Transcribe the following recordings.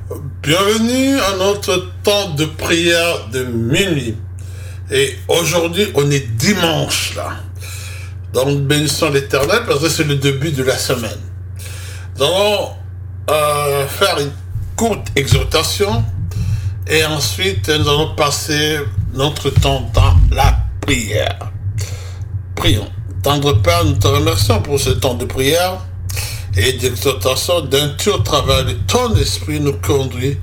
Bienvenue à notre temps de prière de minuit. Et aujourd'hui, on est dimanche là. Donc, bénissons l'Éternel parce que c'est le début de la semaine. Nous allons faire une courte exhortation et ensuite nous allons passer notre temps dans la prière. Prions. Tendre Père, nous te remercions pour ce temps de prière et d'exhortation d'un tout au travers de ton esprit nous conduire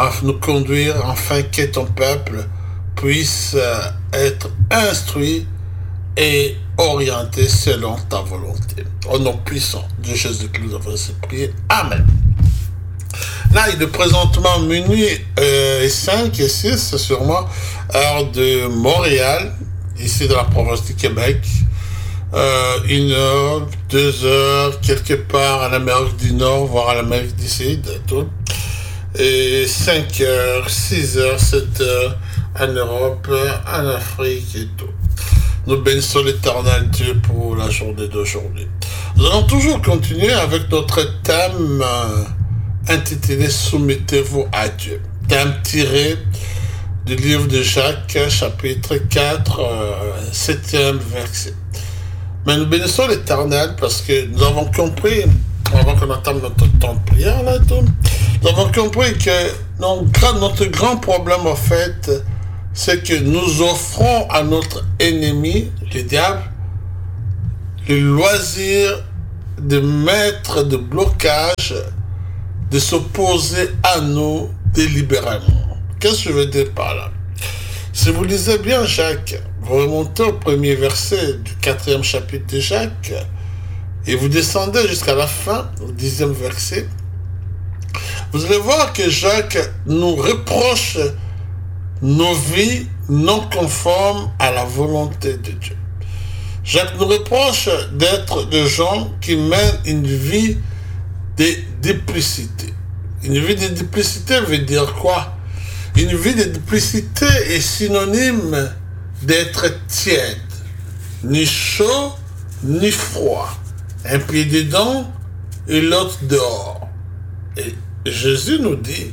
afin que ton peuple puisse être instruit et orienté selon ta volonté. Au nom puissant de Jésus-Christ, nous avons ainsi prié. Amen. Là, il est présentement minuit et 5 et 6, sûrement, heure de Montréal, ici dans la province du Québec. 1 heure, 2 heures, quelque part en Amérique du Nord, voire en Amérique du Sud, et tout. Et 5 heures, 6 heures, 7 heures en Europe, en Afrique et tout. Nous bénissons l'Éternel Dieu pour la journée d'aujourd'hui. Nous allons toujours continuer avec notre thème intitulé « Soumettez-vous à Dieu ». Thème tiré du livre de Jacques, chapitre 4, 7e verset. Mais nous bénissons l'Éternel parce que nous avons compris, avant qu'on entame notre temps de prière, là, tout, nous avons compris que notre grand problème, en fait, c'est que nous offrons à notre ennemi, le diable, le loisir de mettre de blocage, de s'opposer à nous délibérément. Qu'est-ce que je veux dire par là? Si vous lisez bien Jacques, vous remontez au premier verset du 4e chapitre de Jacques et vous descendez jusqu'à la fin, au 10e verset, vous allez voir que Jacques nous reproche nos vies non conformes à la volonté de Dieu. Jacques nous reproche d'être des gens qui mènent une vie de duplicité. Une vie de duplicité veut dire quoi? Une vie de duplicité est synonyme d'être tiède, ni chaud, ni froid. Un pied dedans et l'autre dehors. Et Jésus nous dit,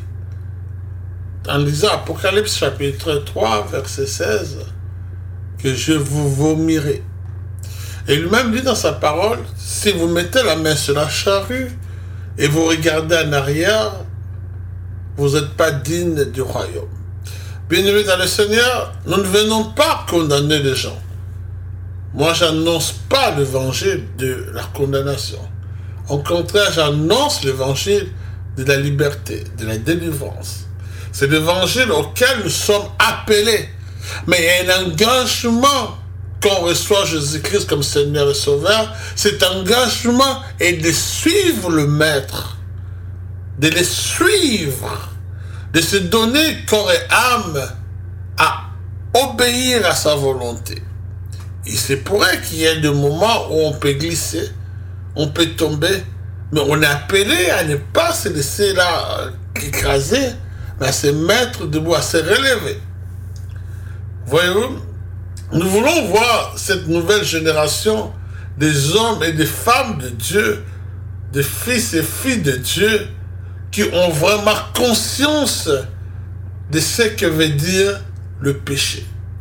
en lisant Apocalypse chapitre 3, verset 16, que je vous vomirai. Et lui-même dit dans sa parole, si vous mettez la main sur la charrue et vous regardez en arrière, vous n'êtes pas digne du royaume. Bien-aimés dans le Seigneur, nous ne venons pas condamner les gens. Moi, j'annonce pas l'évangile de la condamnation. Au contraire, j'annonce l'évangile de la liberté, de la délivrance. C'est l'évangile auquel nous sommes appelés. Mais il y a un engagement qu'on reçoit Jésus-Christ comme Seigneur et Sauveur. Cet engagement est de suivre le Maître, de les suivre, de se donner corps et âme à obéir à sa volonté. Il se pourrait qu'il y ait des moments où on peut glisser, on peut tomber, mais on est appelé à ne pas se laisser là écraser, mais à se mettre debout, à se relever. Voyez-vous, nous voulons voir cette nouvelle génération des hommes et des femmes de Dieu, des fils et filles de Dieu, qui ont vraiment conscience de ce que veut dire le péché.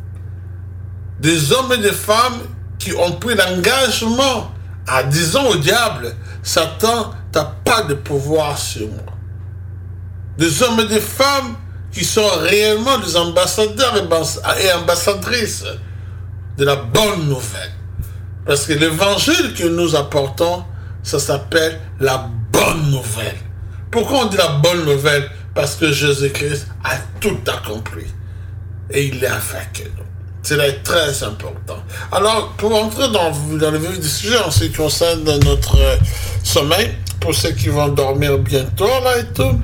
Des hommes et des femmes qui ont pris l'engagement à disant au diable, Satan, tu n'as pas de pouvoir sur moi. Des hommes et des femmes qui sont réellement des ambassadeurs et ambassadrices de la bonne nouvelle. Parce que l'évangile que nous apportons, ça s'appelle la bonne nouvelle. Pourquoi on dit la bonne nouvelle? Parce que Jésus-Christ a tout accompli. Et il est avec nous. Cela est très important. Alors, pour entrer dans le vif du sujet en ce qui concerne notre sommeil, pour ceux qui vont dormir bientôt, là et tout,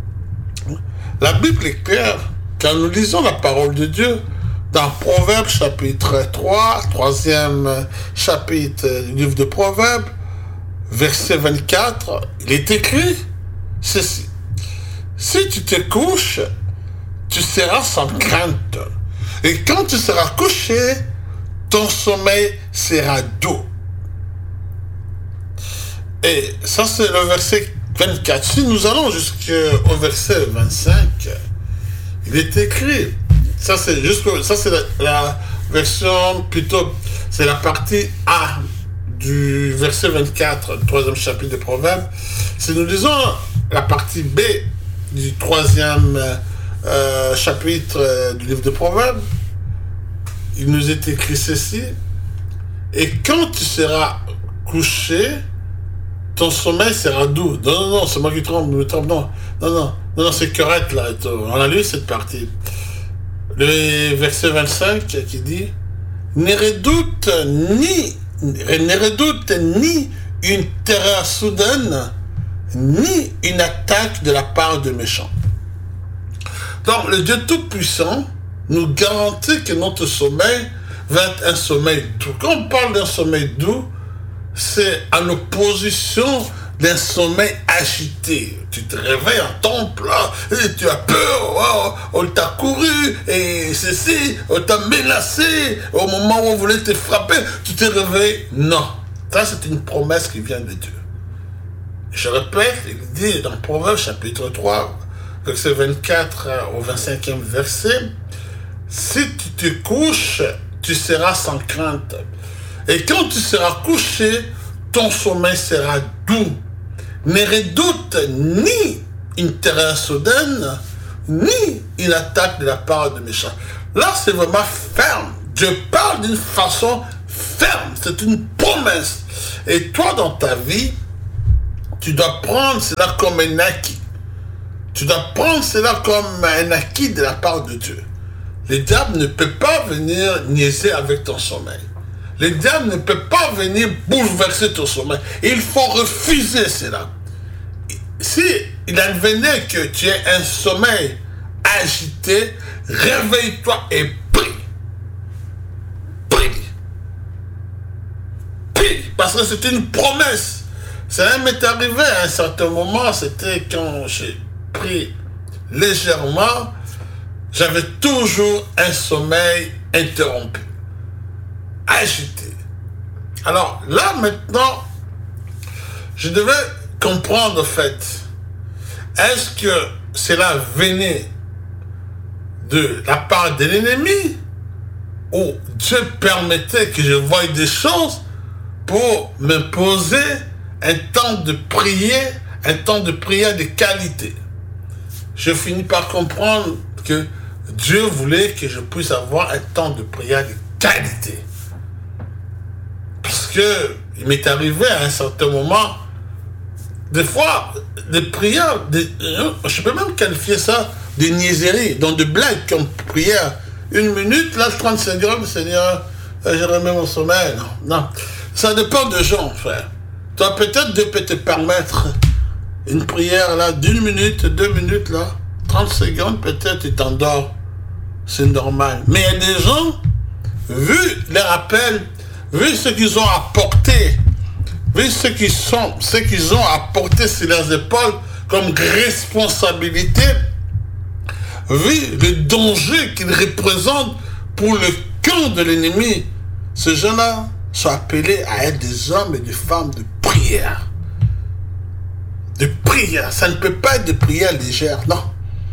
la Bible est claire. Quand nous lisons la parole de Dieu, dans Proverbes chapitre 3, 3e chapitre du livre de Proverbes, verset 24, il est écrit ceci. Si tu te couches, tu seras sans crainte. Et quand tu seras couché, ton sommeil sera doux. Et ça, c'est le verset 24. Si nous allons jusqu'au verset 25, il est écrit, ça c'est la version plutôt, c'est la partie A du verset 24, du 3e chapitre de Proverbes. Si nous lisons la partie B du 3e chapitre du livre de Proverbes, il nous est écrit ceci: et quand tu seras couché, ton sommeil sera doux. Non, c'est moi qui me trompe, non, c'est correct là. On a lu cette partie. Le verset 25 qui dit: ne redoute ni une terreur soudaine, ni une attaque de la part de méchants. Donc, le Dieu Tout-Puissant nous garantit que notre sommeil va être un sommeil doux. Quand on parle d'un sommeil doux, c'est en opposition d'un sommeil agité. Tu te réveilles en temple, et tu as peur, on t'a couru, et ceci, on t'a menacé, au moment où on voulait te frapper, tu te réveilles. Non, ça c'est une promesse qui vient de Dieu. Je répète, il dit dans Proverbes chapitre 3, verset 24 au 25e verset: si tu te couches, tu seras sans crainte. Et quand tu seras couché, ton sommeil sera doux. Ne redoute ni une terreur soudaine, ni une attaque de la part de méchants. Là, c'est vraiment ferme. Dieu parle d'une façon ferme. C'est une promesse. Et toi, dans ta vie, tu dois prendre cela comme un acquis. Tu dois prendre cela comme un acquis de la part de Dieu. Le diable ne peut pas venir niaiser avec ton sommeil. Le diable ne peut pas venir bouleverser ton sommeil. Il faut refuser cela. Si il advenait que tu aies un sommeil agité, réveille-toi et prie. Prie. Prie. Parce que c'est une promesse. Ça m'est arrivé à un certain moment, c'était quand j'ai pris légèrement, j'avais toujours un sommeil interrompu, agité. Alors là maintenant, je devais comprendre en fait, est-ce que cela venait de la part de l'ennemi ou Dieu permettait que je voie des choses pour me poser un temps de prière de qualité. Je finis par comprendre que Dieu voulait que je puisse avoir un temps de prière de qualité. Parce que il m'est arrivé à un certain moment, des fois, des prières, je peux même qualifier ça de niaiserie, donc de blagues comme prière. 1 minute, là, 30 secondes, Seigneur, je remets mon sommeil. Non. Ça dépend de gens, frère. Toi, peut-être Dieu peut te permettre une prière, là, d'1 minute, 2 minutes, là, 30 secondes, peut-être tu t'endors. C'est normal. Mais il y a des gens, vu les rappels, vu ce qu'ils ont apporté, vu ce qu'ils ont apporté sur leurs épaules comme responsabilité, vu le danger qu'ils représentent pour le camp de l'ennemi, ces gens-là sont appelés à être des hommes et des femmes de prière. De prière. Ça ne peut pas être de prière légère, non.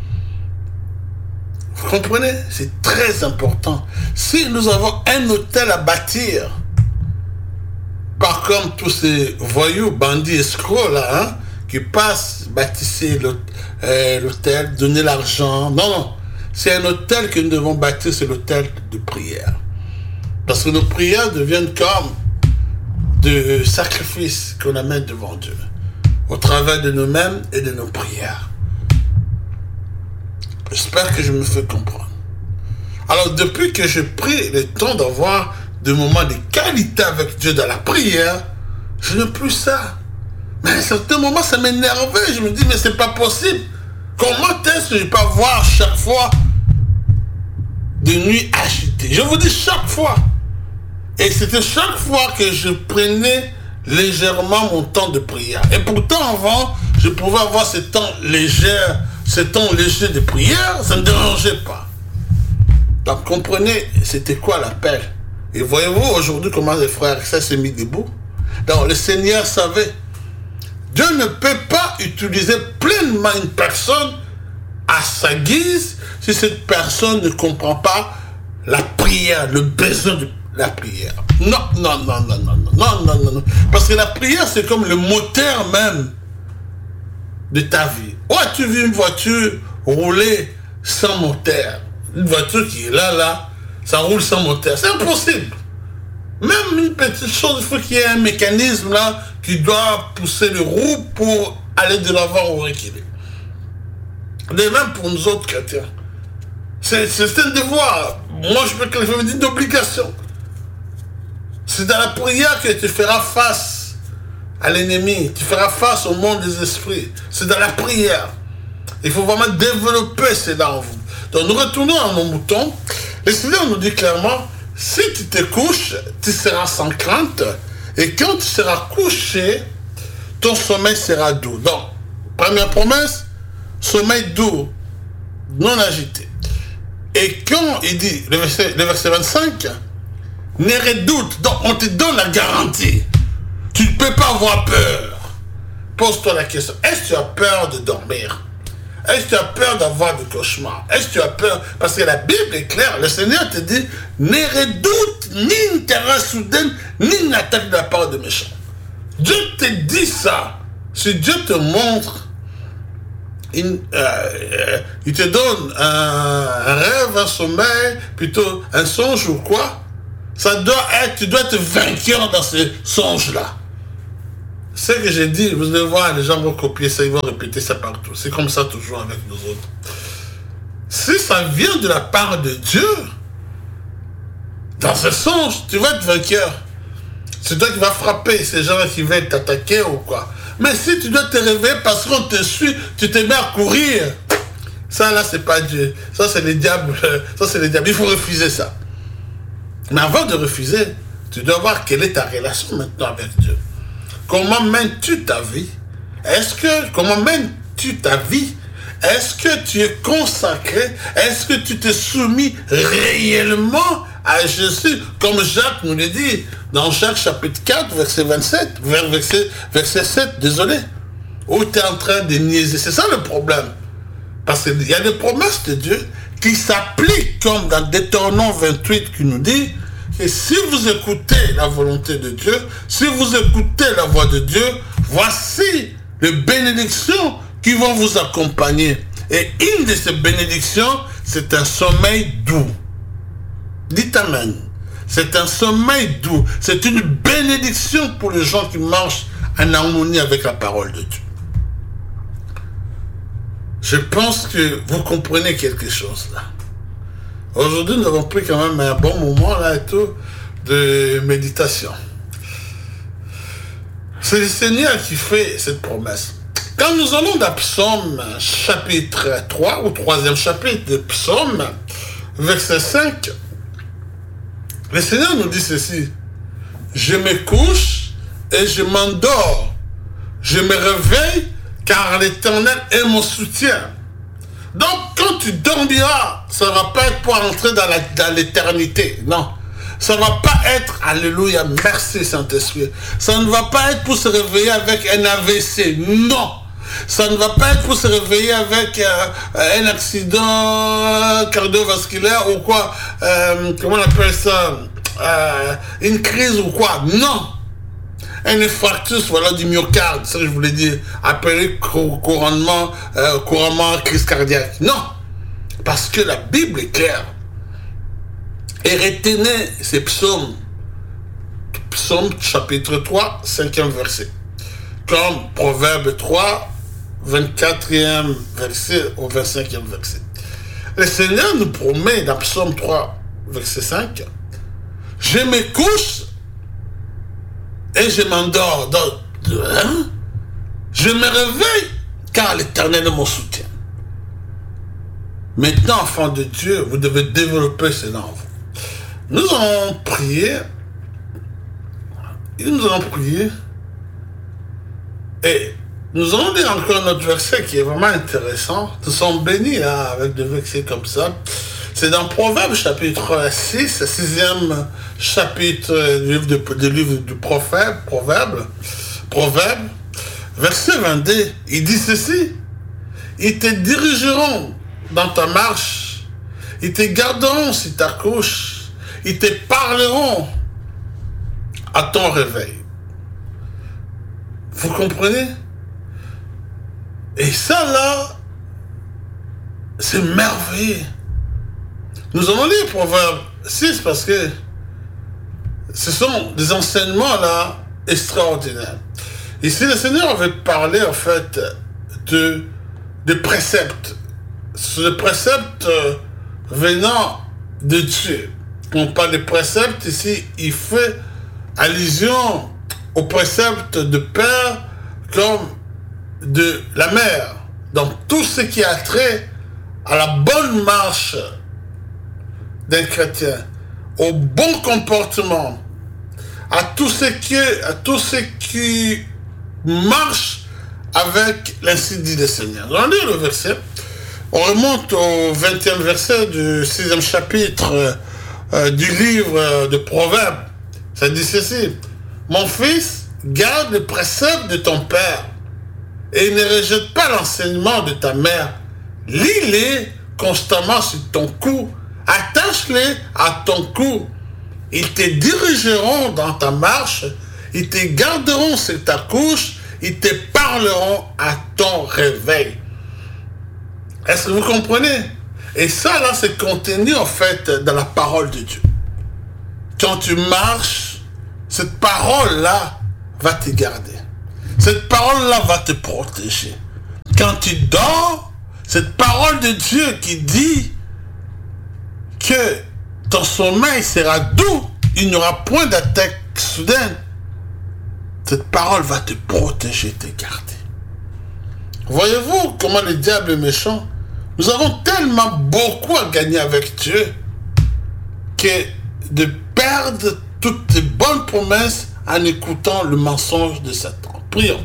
Vous comprenez? C'est très important. Si nous avons un hôtel à bâtir, pas comme tous ces voyous, bandits, escrocs, là, qui passent, bâtisser l'hôtel, donner l'argent. Non. C'est un hôtel que nous devons bâtir, c'est l'hôtel de prière. Parce que nos prières deviennent comme de sacrifices qu'on amène devant Dieu, au travers de nous-mêmes et de nos prières. J'espère que je me fais comprendre. Alors, depuis que j'ai pris le temps d'avoir des moments de qualité avec Dieu dans la prière, je n'ai plus ça. Mais à un certain moment, ça m'énervait. Je me dis, mais c'est pas possible. Comment est-ce que je peux avoir chaque fois des nuits agitées? Je vous dis chaque fois. Et c'était chaque fois que je prenais légèrement mon temps de prière. Et pourtant, avant, je pouvais avoir ce temps léger de prière, ça ne me dérangeait pas. Donc, comprenez, c'était quoi l'appel? Et voyez-vous aujourd'hui comment les frères ça s'est mis debout? Donc, le Seigneur savait. Dieu ne peut pas utiliser pleinement une personne à sa guise si cette personne ne comprend pas la prière, le besoin de la prière. Non. Parce que la prière, c'est comme le moteur même de ta vie. Où as-tu vu une voiture rouler sans moteur? Une voiture qui est là, ça roule sans moteur. C'est impossible. Même une petite chose, il faut qu'il y ait un mécanisme là qui doit pousser les roues pour aller de l'avant ou reculer. De même pour nous autres chrétiens. C'est un devoir. Moi, je peux qualifier d'une obligation. C'est dans la prière que tu feras face à l'ennemi. Tu feras face au monde des esprits. C'est dans la prière. Il faut vraiment développer cela en vous. Donc, nous retournons à nos moutons. Le Seigneur nous dit clairement, si tu te couches, tu seras sans crainte. Et quand tu seras couché, ton sommeil sera doux. Donc, première promesse, sommeil doux, non agité. Et quand il dit, le verset 25, ne redoute, donc on te donne la garantie. Tu ne peux pas avoir peur. Pose-toi la question, est-ce que tu as peur de dormir? Est-ce que tu as peur d'avoir des cauchemars? Est-ce que tu as peur? Parce que la Bible est claire, le Seigneur te dit, ne redoute ni une terreur soudaine, ni une attaque de la part de méchants. Dieu te dit ça. Si Dieu te montre, il te donne un rêve, un sommeil, plutôt un songe ou quoi, ça doit être, tu dois être vainqueur dans ce songe-là. Ce que j'ai dit, vous allez voir, les gens vont copier ça, ils vont répéter ça partout. C'est comme ça toujours avec nous autres. Si ça vient de la part de Dieu, dans ce songe, tu vas être vainqueur. C'est toi qui vas frapper ces gens qui veulent t'attaquer ou quoi. Mais si tu dois te réveiller parce qu'on te suit, tu te mets à courir. Ça là, c'est pas Dieu. Ça c'est les diables. Ça c'est les diables. Il faut refuser ça. Mais avant de refuser, tu dois voir quelle est ta relation maintenant avec Dieu. Comment mènes-tu ta vie? Comment mènes-tu ta vie? Est-ce que tu es consacré? Est-ce que tu te soumis réellement à Jésus? Comme Jacques nous le dit dans Jacques chapitre 4, verset 27, verset 7, désolé. Où tu es en train de niaiser. C'est ça le problème. Parce qu'il y a des promesses de Dieu qui s'appliquent comme dans Deutéronome 28 qui nous dit que si vous écoutez la volonté de Dieu, si vous écoutez la voix de Dieu, voici les bénédictions qui vont vous accompagner. Et une de ces bénédictions, c'est un sommeil doux. Dites Amen. C'est un sommeil doux. C'est une bénédiction pour les gens qui marchent en harmonie avec la parole de Dieu. Je pense que vous comprenez quelque chose là. Aujourd'hui, nous avons pris quand même un bon moment là et tout de méditation. C'est le Seigneur qui fait cette promesse. Quand nous allons dans Psaume chapitre 3, ou 3e chapitre de Psaume, verset 5, le Seigneur nous dit ceci. Je me couche et je m'endors. Je me réveille car l'Éternel est mon soutien. Donc, quand tu dormiras, ça ne va pas être pour entrer dans l'éternité. Non. Ça ne va pas être, alléluia, merci Saint-Esprit. Ça ne va pas être pour se réveiller avec un AVC. Non. Ça ne va pas être pour se réveiller avec un accident cardiovasculaire ou quoi. Comment on appelle ça? Une crise ou quoi. Non. Un infarctus, voilà, du myocarde, c'est ce que je voulais dire, appelé couramment crise cardiaque. Non, parce que la Bible est claire. Et retenez ces psaumes. Psaume chapitre 3, 5e verset. Comme Proverbe 3, 24e verset au 25e verset. Le Seigneur nous promet dans Psaume 3, verset 5, « Je me couche et je m'endors. » Je me réveille car l'Éternel est mon soutien. Maintenant, enfants de Dieu, vous devez développer cela en vous. Nous allons prier. Et nous allons prier. Et nous allons lire encore notre verset qui est vraiment intéressant. Nous sommes bénis là, avec des versets comme ça. C'est dans Proverbe chapitre 6, 6e chapitre du livre du proverbe, Verset 22, il dit ceci. Ils te dirigeront dans ta marche. Ils te garderont si tu accouches. Ils te parleront à ton réveil. Vous comprenez? Et ça là, c'est merveilleux. Nous allons lire Proverbe 6 parce que ce sont des enseignements là extraordinaires. Ici, le Seigneur avait parlé en fait de préceptes. Ce précepte venant de Dieu. Quand on parle de préceptes ici, il fait allusion au précepte de père comme de la mère. Donc tout ce qui a trait à la bonne marche d'un chrétien, au bon comportement, à tout ce qui marche avec l'insigne du Seigneur. On lit le verset. On remonte au 20e verset du 6e chapitre du livre de Proverbes. Ça dit ceci. Mon fils, garde le précepte de ton père et ne rejette pas l'enseignement de ta mère. Lis-les constamment sur ton cou. Attache-les à ton cou. Ils te dirigeront dans ta marche. Ils te garderont sur ta couche. Ils te parleront à ton réveil. Est-ce que vous comprenez? Et ça, là, c'est contenu, en fait, dans la parole de Dieu. Quand tu marches, cette parole-là va te garder. Cette parole-là va te protéger. Quand tu dors, cette parole de Dieu qui dit que ton sommeil sera doux, il n'y aura point d'attaque soudaine. Cette parole va te protéger, te garder. Voyez-vous comment le diable est méchant? Nous avons tellement beaucoup à gagner avec Dieu que de perdre toutes les bonnes promesses en écoutant le mensonge de Satan. Prions.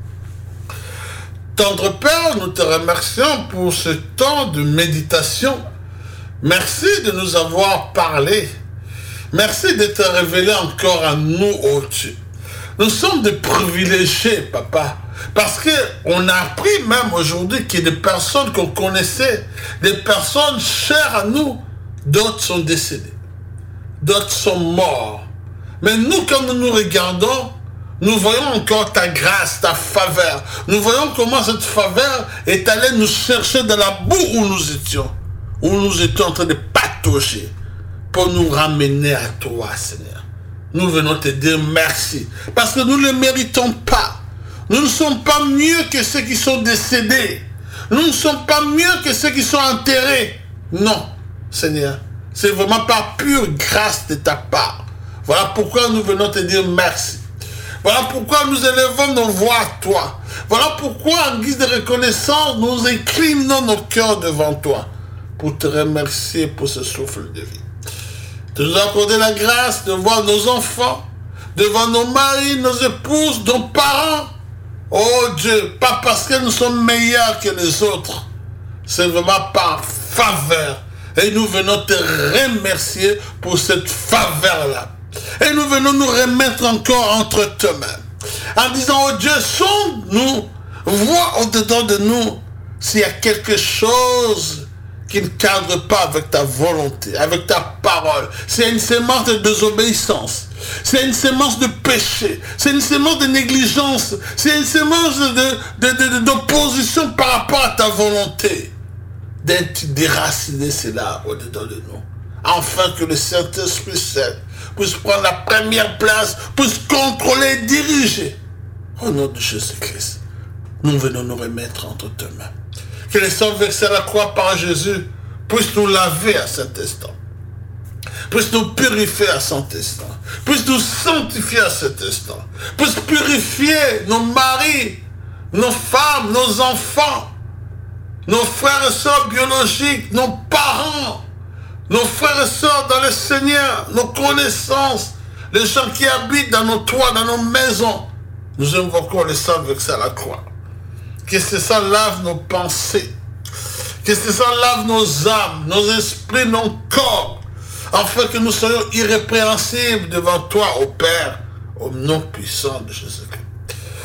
Tendre Père, nous te remercions pour ce temps de méditation. Merci de nous avoir parlé. Merci de te révéler encore à nous, ô Dieu. Nous sommes des privilégiés, Papa, parce qu'on a appris même aujourd'hui qu'il y a des personnes qu'on connaissait, des personnes chères à nous, d'autres sont décédées, d'autres sont morts. Mais nous, quand nous nous regardons, nous voyons encore ta grâce, ta faveur. Nous voyons comment cette faveur est allée nous chercher dans la boue où nous étions en train de patauger, pour nous ramener à toi, Seigneur. Nous venons te dire merci, parce que nous ne le méritons pas. Nous ne sommes pas mieux que ceux qui sont décédés. Nous ne sommes pas mieux que ceux qui sont enterrés. Non, Seigneur, c'est vraiment par pure grâce de ta part. Voilà pourquoi nous venons te dire merci. Voilà pourquoi nous élevons nos voix à toi. Voilà pourquoi, en guise de reconnaissance, nous inclinons nos cœurs devant toi pour te remercier pour ce souffle de vie. De nous accorder la grâce de voir nos enfants, devant nos maris, nos épouses, nos parents. Oh Dieu, pas parce que nous sommes meilleurs que les autres. C'est vraiment par faveur. Et nous venons te remercier pour cette faveur-là. Et nous venons nous remettre encore entre tes mains. En disant, oh Dieu, sonde-nous, vois au-dedans de nous s'il y a quelque chose qui ne cadre pas avec ta volonté, avec ta parole. C'est une sémence de désobéissance. C'est une sémence de péché. C'est une sémence de négligence. C'est une sémence d'opposition par rapport à ta volonté. D'être déraciné cela au-dedans de nous. Afin que le Saint-Esprit puisse prendre la première place, puisse contrôler et diriger. Au nom de Jésus-Christ, nous venons nous remettre entre tes mains. Que le sang versé à la croix par Jésus puisse nous laver à cet instant. Puisse nous purifier à cet instant. Puisse nous sanctifier à cet instant. Puisse purifier nos maris, nos femmes, nos enfants, nos frères et sœurs biologiques, nos parents, nos frères et sœurs dans le Seigneur, nos connaissances, les gens qui habitent dans nos toits, dans nos maisons. Nous invoquons le sang versé à la croix. Que ça lave nos pensées. Que ça lave nos âmes, nos esprits, nos corps. Afin que nous soyons irrépréhensibles devant toi, ô Père, au nom puissant de Jésus-Christ.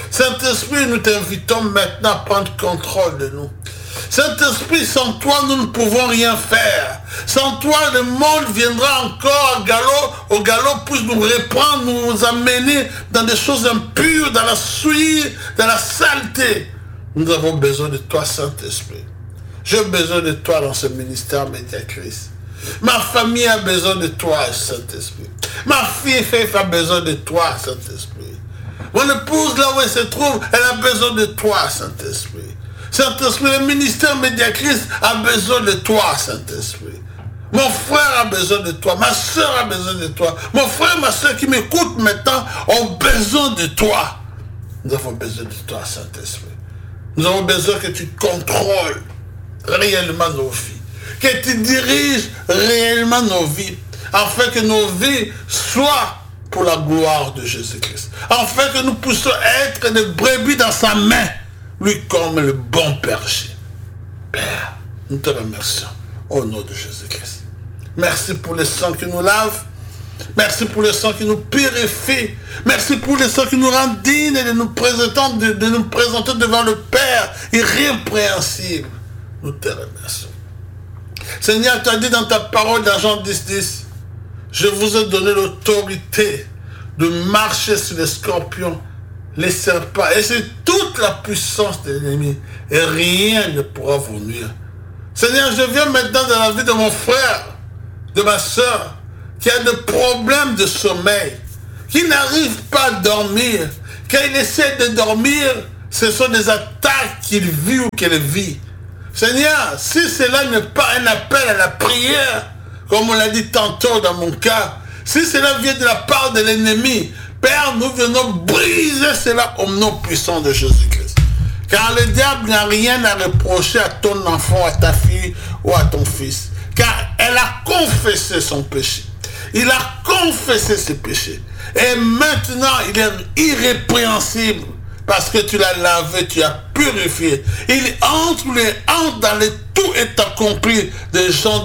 Saint-Esprit, nous t'invitons maintenant à prendre contrôle de nous. Saint-Esprit, sans toi, nous ne pouvons rien faire. Sans toi, le monde viendra encore au galop pour nous reprendre, nous amener dans des choses impures, dans la souillure, dans la saleté. Nous avons besoin de toi, Saint-Esprit. J'ai besoin de toi dans ce ministère Médiacris. Ma famille a besoin de toi, Saint-Esprit. Ma fille Faith a besoin de toi, Saint-Esprit. Mon épouse, là où elle se trouve, elle a besoin de toi, Saint-Esprit. Saint-Esprit, le ministère Médiacris a besoin de toi, Saint-Esprit. Mon frère a besoin de toi, ma soeur a besoin de toi. Mon frère et ma soeur qui m'écoutent maintenant ont besoin de toi. Nous avons besoin de toi, Saint-Esprit. Nous avons besoin que tu contrôles réellement nos vies, que tu diriges réellement nos vies, afin que nos vies soient pour la gloire de Jésus-Christ, afin que nous puissions être des brebis dans sa main, lui comme le bon berger. Père, nous te remercions au nom de Jésus-Christ. Merci pour le sang qui nous lave, merci pour le sang qui nous purifie, merci pour le sang qui nous rend dignes de nous présenter devant le Père irrépréhensible. Nous te remercions. Seigneur, tu as dit dans ta parole dans Jean 10:10, je vous ai donné l'autorité de marcher sur les scorpions, les serpents, et c'est toute la puissance de l'ennemi, et rien ne pourra vous nuire. Seigneur, je viens maintenant dans la vie de mon frère, de ma soeur, qui a des problèmes de sommeil, qui n'arrive pas à dormir. Quand il essaie de dormir, ce sont des attaques qu'il vit ou qu'elle vit. Seigneur, si cela n'est pas un appel à la prière, comme on l'a dit tantôt dans mon cas, si cela vient de la part de l'ennemi, Père, nous venons briser cela au nom puissant de Jésus-Christ. Car le diable n'a rien à reprocher à ton enfant, à ta fille ou à ton fils. Car elle a confessé son péché. Il a confessé ses péchés. Et maintenant, il est irrépréhensible. Parce que tu l'as lavé, tu as purifié. Il entre dans le tout est accompli de Jean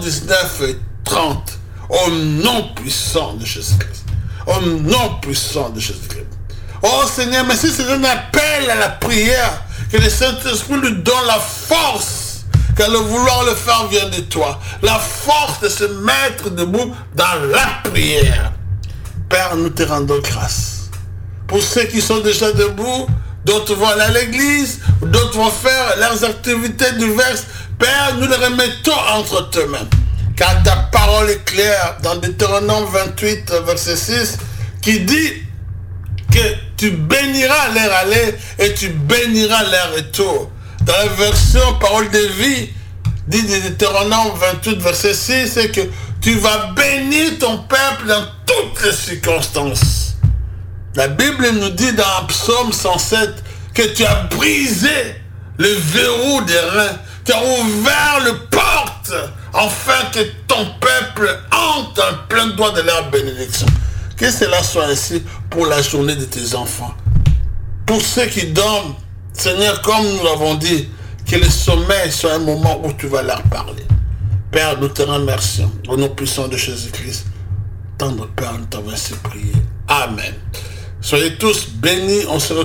19:30. Au nom puissant de Jésus-Christ. Au nom puissant de Jésus-Christ. Oh Seigneur, mais si c'est un appel à la prière, que le Saint-Esprit lui donne la force, car le vouloir le faire vient de toi. La force de se mettre debout dans la prière. Père, nous te rendons grâce. Pour ceux qui sont déjà debout, d'autres vont aller à l'église, d'autres vont faire leurs activités diverses. Père, nous les remettons entre tes mains. Car ta parole est claire dans Deutéronome 28, verset 6, qui dit que tu béniras leur aller et tu béniras leur retour. Dans la version parole de vie, dit de Deutéronome 28, verset 6, c'est que tu vas bénir ton peuple dans toutes les circonstances. La Bible nous dit dans Psaume 107 que tu as brisé le verrou des reins, tu as ouvert les portes afin que ton peuple entre en plein droit de leur bénédiction. Que cela soit ainsi pour la journée de tes enfants. Pour ceux qui dorment, Seigneur, comme nous l'avons dit, que le sommeil soit un moment où tu vas leur parler. Père, nous te remercions. Au nom puissant de Jésus-Christ, tendre Père, nous t'avons ainsi prié. Amen. Soyez tous bénis. On se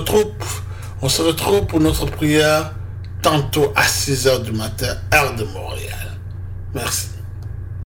retrouve pour notre prière tantôt à 6h du matin, heure de Montréal. Merci.